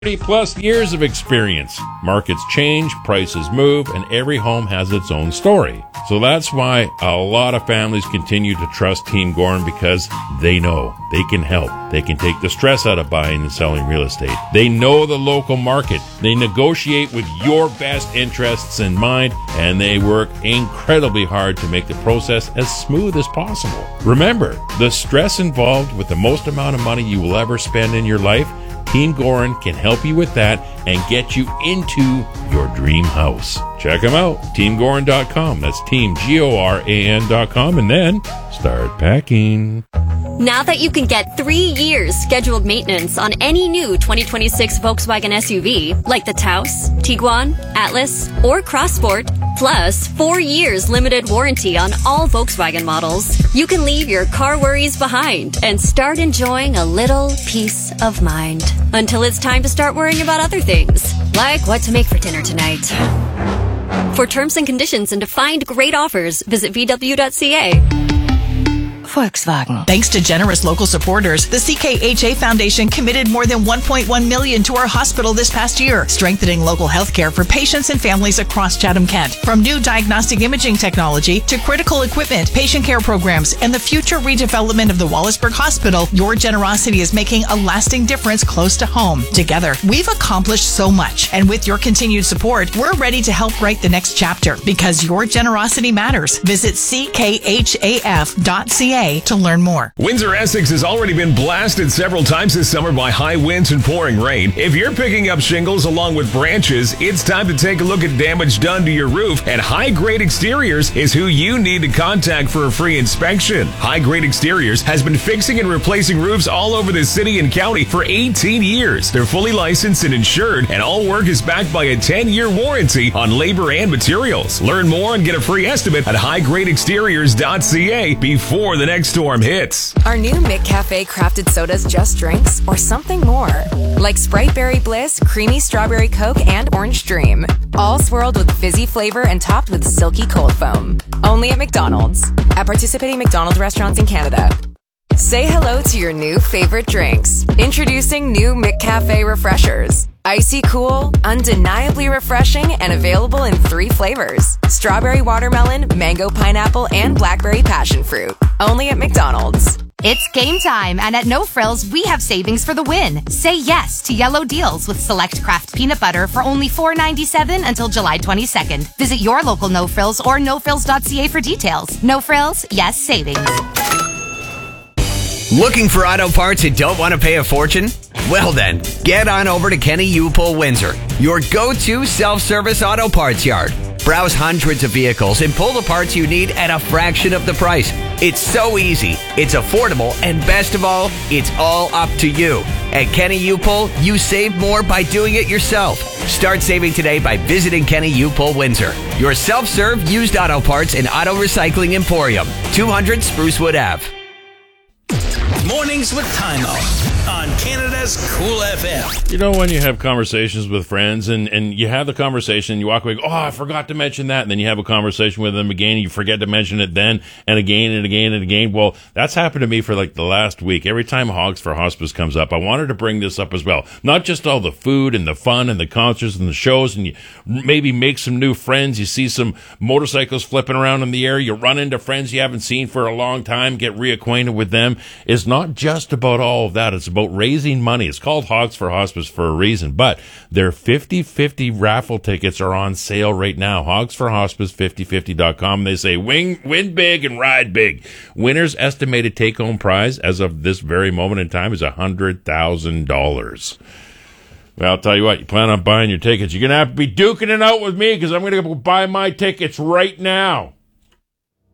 30-plus years of experience. Markets change, prices move, and every home has its own story. So that's why a lot of families continue to trust Team Gorin, because they know they can help. They can take the stress out of buying and selling real estate. They know the local market. They negotiate with your best interests in mind, and they work incredibly hard to make the process as smooth as possible. Remember, the stress involved with the most amount of money you will ever spend in your life, Team Gorin can help you with that and get you into your dream house. Check them out, teamgorin.com. That's teamgoran.com, and then start packing. Now that you can get 3 years scheduled maintenance on any new 2026 Volkswagen SUV, like the Taos, Tiguan, Atlas, or Crossport, plus 4 years limited warranty on all Volkswagen models, you can leave your car worries behind and start enjoying a little peace of mind. Until it's time to start worrying about other things, like what to make for dinner tonight. For terms and conditions and to find great offers, visit VW.ca. Volkswagen. Thanks to generous local supporters, the CKHA Foundation committed more than $1.1 million to our hospital this past year, strengthening local health care for patients and families across Chatham-Kent. From new diagnostic imaging technology to critical equipment, patient care programs, and the future redevelopment of the Wallaceburg Hospital, your generosity is making a lasting difference close to home. Together, we've accomplished so much, and with your continued support, we're ready to help write the next chapter, because your generosity matters. Visit ckhaf.ca to learn more. Windsor, Essex has already been blasted several times this summer by high winds and pouring rain. If you're picking up shingles along with branches, it's time to take a look at damage done to your roof, and High Grade Exteriors is who you need to contact for a free inspection. High Grade Exteriors has been fixing and replacing roofs all over the city and county for 18 years. They're fully licensed and insured, and all work is backed by a 10-year warranty on labor and materials. Learn more and get a free estimate at highgradeexteriors.ca before the next storm hits. Are new McCafe crafted sodas just drinks or something more? Like Sprite Berry Bliss, Creamy Strawberry Coke, and Orange Dream. All swirled with fizzy flavor and topped with silky cold foam. Only at McDonald's. At participating McDonald's restaurants in Canada. Say hello to your new favorite drinks. Introducing new McCafe Refreshers. Icy cool, undeniably refreshing, and available in 3 flavors. Strawberry watermelon, mango pineapple, and blackberry passion fruit. Only at McDonald's. It's game time, and at No Frills, we have savings for the win. Say yes to yellow deals with select Kraft peanut butter for only $4.97 until July 22nd. Visit your local No Frills or nofrills.ca for details. No Frills, yes savings. Looking for auto parts and don't want to pay a fortune? Well then, get on over to Kenny Upol Windsor, your go-to self-service auto parts yard. Browse hundreds of vehicles and pull the parts you need at a fraction of the price. It's so easy, it's affordable, and best of all, it's all up to you. At Kenny Upol, you save more by doing it yourself. Start saving today by visiting Kenny Upol Windsor, your self-serve used auto parts and auto recycling emporium, 200 Sprucewood Ave. Mornings with Time Out on Canada's Cool FM. You know, when you have conversations with friends and you have the conversation, you walk away, oh, I forgot to mention that. And then you have a conversation with them again, and you forget to mention it then and again and again and again. Well, that's happened to me for like the last week. Every time Hogs for Hospice comes up, I wanted to bring this up as well. Not just all the food and the fun and the concerts and the shows, and you maybe make some new friends. You see some motorcycles flipping around in the air. You run into friends you haven't seen for a long time, get reacquainted with them. It's not just about all of that. It's about raising money. It's called Hogs for Hospice for a reason, but their 50/50 raffle tickets are on sale right now. Hogs for Hospice, 5050.com. They say win big and ride big. Winner's estimated take-home prize as of this very moment in time is $100,000. Well, I'll tell you what, you plan on buying your tickets, you're going to have to be duking it out with me, because I'm going to go buy my tickets right now.